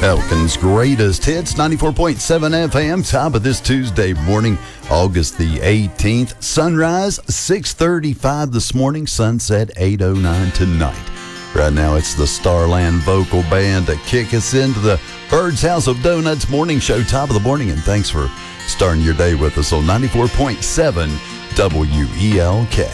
Elkin's greatest hits, 94.7 FM, top of this Tuesday morning, August the 18th. Sunrise, 6:35 this morning, sunset, 8:09 tonight. Right now, it's the Starland Vocal Band to kick us into the Bird's House of Donuts morning show, top of the morning, and thanks for starting your day with us on 94.7 WELK.